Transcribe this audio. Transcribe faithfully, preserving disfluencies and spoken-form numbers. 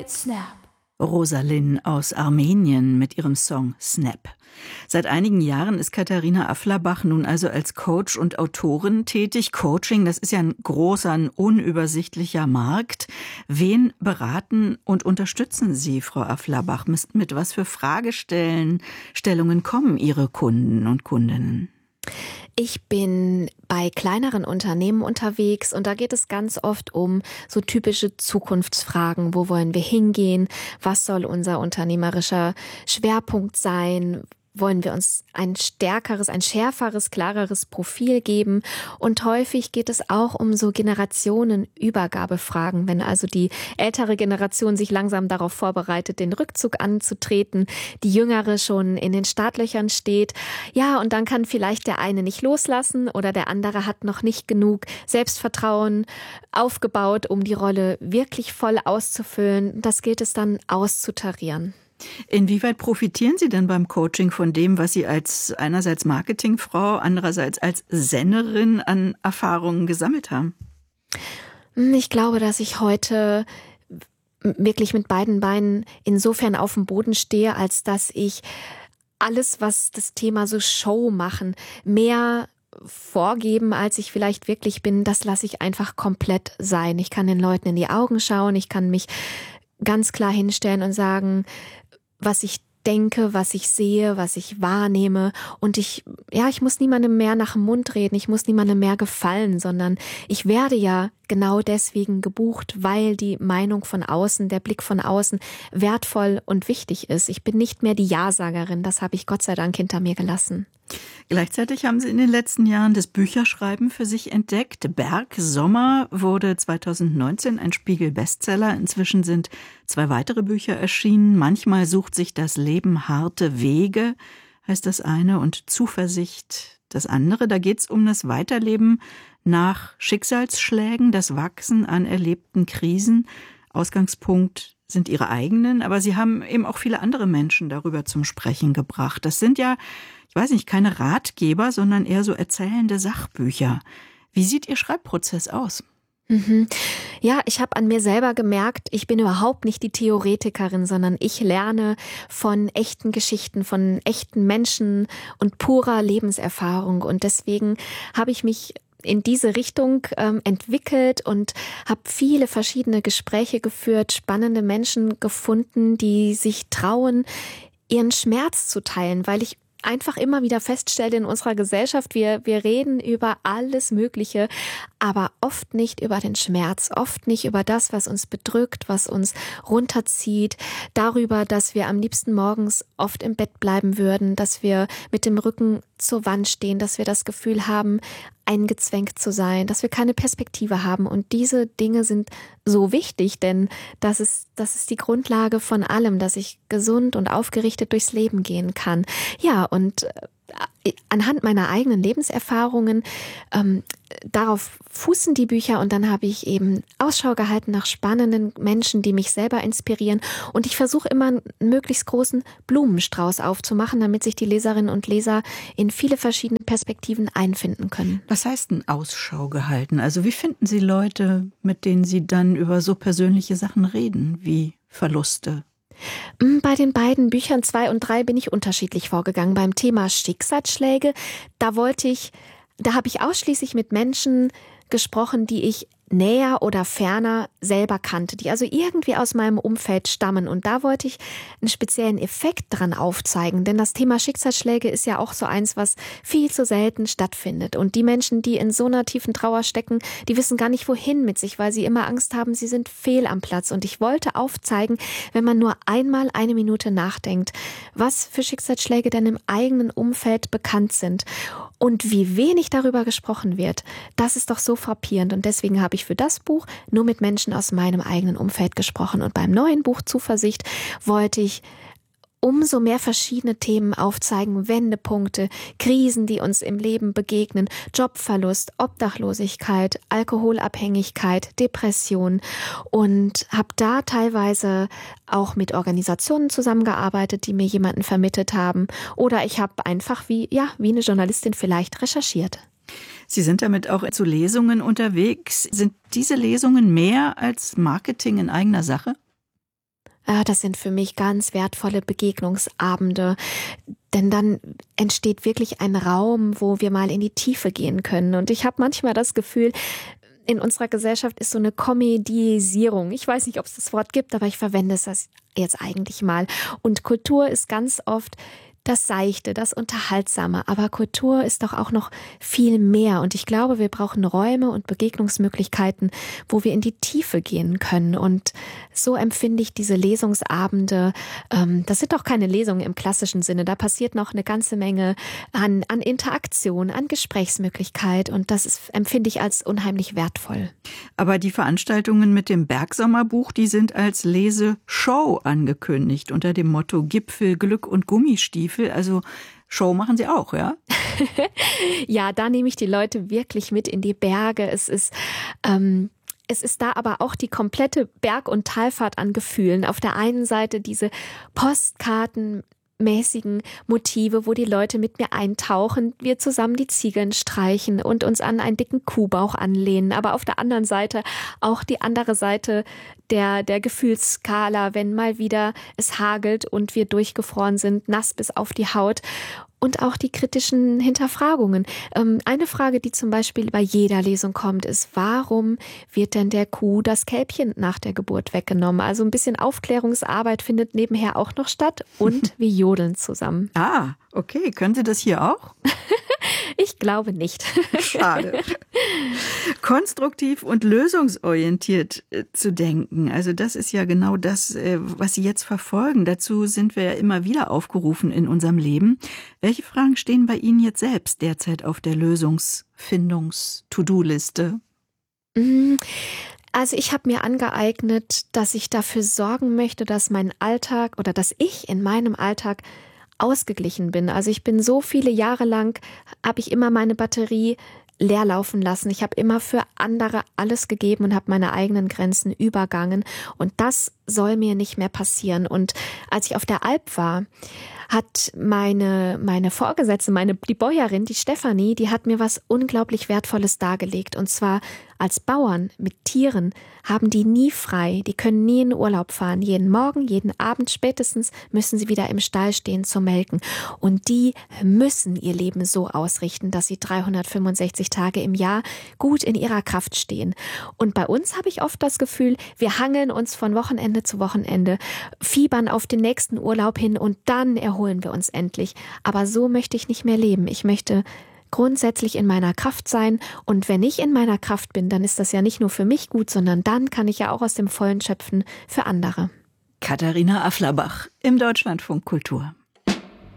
Snap. Rosalyn aus Armenien mit ihrem Song Snap. Seit einigen Jahren ist Katharina Afflerbach nun also als Coach und Autorin tätig. Coaching, das ist ja ein großer, ein unübersichtlicher Markt. Wen beraten und unterstützen Sie, Frau Afflerbach? Mit, mit was für Fragestellungen kommen Ihre Kunden und Kundinnen? Ich bin bei kleineren Unternehmen unterwegs und da geht es ganz oft um so typische Zukunftsfragen. Wo wollen wir hingehen? Was soll unser unternehmerischer Schwerpunkt sein? Wollen wir uns ein stärkeres, ein schärferes, klareres Profil geben? Und häufig geht es auch um so Generationenübergabefragen, wenn also die ältere Generation sich langsam darauf vorbereitet, den Rückzug anzutreten, die jüngere schon in den Startlöchern steht. Ja, und dann kann vielleicht der eine nicht loslassen oder der andere hat noch nicht genug Selbstvertrauen aufgebaut, um die Rolle wirklich voll auszufüllen. Das gilt es dann auszutarieren. Inwieweit profitieren Sie denn beim Coaching von dem, was Sie als einerseits Marketingfrau, andererseits als Sennerin an Erfahrungen gesammelt haben? Ich glaube, dass ich heute wirklich mit beiden Beinen insofern auf dem Boden stehe, als dass ich alles, was das Thema so Show machen, mehr vorgeben, als ich vielleicht wirklich bin, das lasse ich einfach komplett sein. Ich kann den Leuten in die Augen schauen, ich kann mich ganz klar hinstellen und sagen, was ich denke, was ich sehe, was ich wahrnehme. Und ich, ja, ich muss niemandem mehr nach dem Mund reden, ich muss niemandem mehr gefallen, sondern ich werde ja genau deswegen gebucht, weil die Meinung von außen, der Blick von außen wertvoll und wichtig ist. Ich bin nicht mehr die Ja-Sagerin, das habe ich Gott sei Dank hinter mir gelassen. Gleichzeitig haben Sie in den letzten Jahren das Bücherschreiben für sich entdeckt. Berg Sommer wurde zweitausendneunzehn ein Spiegel-Bestseller. Inzwischen sind zwei weitere Bücher erschienen. Manchmal sucht sich das Leben harte Wege, heißt das eine, und Zuversicht das andere. Da geht es um das Weiterleben nach Schicksalsschlägen, das Wachsen an erlebten Krisen. Ausgangspunkt sind Ihre eigenen, aber Sie haben eben auch viele andere Menschen darüber zum Sprechen gebracht. Das sind ja, ich weiß nicht, keine Ratgeber, sondern eher so erzählende Sachbücher. Wie sieht Ihr Schreibprozess aus? Mhm. Ja, ich habe an mir selber gemerkt, ich bin überhaupt nicht die Theoretikerin, sondern ich lerne von echten Geschichten, von echten Menschen und purer Lebenserfahrung. Und deswegen habe ich mich in diese Richtung ähm, entwickelt und habe viele verschiedene Gespräche geführt, spannende Menschen gefunden, die sich trauen, ihren Schmerz zu teilen, weil ich einfach immer wieder feststelle in unserer Gesellschaft, wir, wir reden über alles Mögliche, aber oft nicht über den Schmerz, oft nicht über das, was uns bedrückt, was uns runterzieht, darüber, dass wir am liebsten morgens oft im Bett bleiben würden, dass wir mit dem Rücken zur Wand stehen, dass wir das Gefühl haben, eingezwängt zu sein, dass wir keine Perspektive haben. Und diese Dinge sind so wichtig, denn das ist, das ist die Grundlage von allem, dass ich gesund und aufgerichtet durchs Leben gehen kann. Ja, und anhand meiner eigenen Lebenserfahrungen, ähm, darauf fußen die Bücher und dann habe ich eben Ausschau gehalten nach spannenden Menschen, die mich selber inspirieren und ich versuche immer einen möglichst großen Blumenstrauß aufzumachen, damit sich die Leserinnen und Leser in viele verschiedene Perspektiven einfinden können. Was heißt denn Ausschau gehalten? Also wie finden Sie Leute, mit denen Sie dann über so persönliche Sachen reden, wie Verluste? Bei den beiden Büchern zwei und drei bin ich unterschiedlich vorgegangen. Beim Thema Schicksalsschläge, da wollte ich, da habe ich ausschließlich mit Menschen gesprochen, die ich näher oder ferner selber kannte, die also irgendwie aus meinem Umfeld stammen. Und da wollte ich einen speziellen Effekt dran aufzeigen, denn das Thema Schicksalsschläge ist ja auch so eins, was viel zu selten stattfindet. Und die Menschen, die in so einer tiefen Trauer stecken, die wissen gar nicht, wohin mit sich, weil sie immer Angst haben, sie sind fehl am Platz. Und ich wollte aufzeigen, wenn man nur einmal eine Minute nachdenkt, was für Schicksalsschläge denn im eigenen Umfeld bekannt sind und wie wenig darüber gesprochen wird, das ist doch so frappierend. Und deswegen habe ich für das Buch nur mit Menschen aus meinem eigenen Umfeld gesprochen. Und beim neuen Buch Zuversicht wollte ich umso mehr verschiedene Themen aufzeigen, Wendepunkte, Krisen, die uns im Leben begegnen, Jobverlust, Obdachlosigkeit, Alkoholabhängigkeit, Depression und habe da teilweise auch mit Organisationen zusammengearbeitet, die mir jemanden vermittelt haben oder ich habe einfach wie, ja, wie eine Journalistin vielleicht recherchiert. Sie sind damit auch zu Lesungen unterwegs. Sind diese Lesungen mehr als Marketing in eigener Sache? Das sind für mich ganz wertvolle Begegnungsabende, denn dann entsteht wirklich ein Raum, wo wir mal in die Tiefe gehen können. Und ich habe manchmal das Gefühl, in unserer Gesellschaft ist so eine Komödisierung. Ich weiß nicht, ob es das Wort gibt, aber ich verwende es jetzt eigentlich mal. Und Kultur ist ganz oft das Seichte, das Unterhaltsame. Aber Kultur ist doch auch noch viel mehr. Und ich glaube, wir brauchen Räume und Begegnungsmöglichkeiten, wo wir in die Tiefe gehen können. Und so empfinde ich diese Lesungsabende. Ähm, das sind doch keine Lesungen im klassischen Sinne. Da passiert noch eine ganze Menge an, an Interaktion, an Gesprächsmöglichkeit. Und das ist, empfinde ich als unheimlich wertvoll. Aber die Veranstaltungen mit dem Bergsommerbuch, die sind als Leseshow angekündigt unter dem Motto Gipfel, Glück und Gummistiefel. Also Show machen Sie auch, ja? Ja, da nehme ich die Leute wirklich mit in die Berge. Es ist, ähm, es ist da aber auch die komplette Berg- und Talfahrt an Gefühlen. Auf der einen Seite diese Postkarten, mäßigen Motive, wo die Leute mit mir eintauchen, wir zusammen die Ziegeln streichen und uns an einen dicken Kuhbauch anlehnen. Aber auf der anderen Seite auch die andere Seite der, der Gefühlsskala, wenn mal wieder es hagelt und wir durchgefroren sind, nass bis auf die Haut. Und auch die kritischen Hinterfragungen. Ähm, eine Frage, die zum Beispiel bei jeder Lesung kommt, ist, warum wird denn der Kuh das Kälbchen nach der Geburt weggenommen? Also ein bisschen Aufklärungsarbeit findet nebenher auch noch statt und wir jodeln zusammen. Ah, okay. Können Sie das hier auch? Ich glaube nicht. Schade. Konstruktiv und lösungsorientiert äh, zu denken. Also das ist ja genau das, äh, was Sie jetzt verfolgen. Dazu sind wir ja immer wieder aufgerufen in unserem Leben. Welche Fragen stehen bei Ihnen jetzt selbst derzeit auf der Lösungsfindungs-To-Do-Liste? Also ich habe mir angeeignet, dass ich dafür sorgen möchte, dass mein Alltag oder dass ich in meinem Alltag ausgeglichen bin. Also ich bin so viele Jahre lang, habe ich immer meine Batterie leer laufen lassen. Ich habe immer für andere alles gegeben und habe meine eigenen Grenzen übergangen. Und das soll mir nicht mehr passieren. Und als ich auf der Alp war, hat meine meine Vorgesetzte, meine die Bäuerin, die Stefanie, die hat mir was unglaublich Wertvolles dargelegt. Und zwar als Bauern mit Tieren haben die nie frei. Die können nie in Urlaub fahren. Jeden Morgen, jeden Abend spätestens müssen sie wieder im Stall stehen zum Melken. Und die müssen ihr Leben so ausrichten, dass sie dreihundertfünfundsechzig Tage im Jahr gut in ihrer Kraft stehen. Und bei uns habe ich oft das Gefühl, wir hangeln uns von Wochenende zu Wochenende, fiebern auf den nächsten Urlaub hin und dann erholen wir uns endlich. Aber so möchte ich nicht mehr leben. Ich möchte grundsätzlich in meiner Kraft sein. Und wenn ich in meiner Kraft bin, dann ist das ja nicht nur für mich gut, sondern dann kann ich ja auch aus dem Vollen schöpfen für andere. Katharina Afflerbach im Deutschlandfunk Kultur.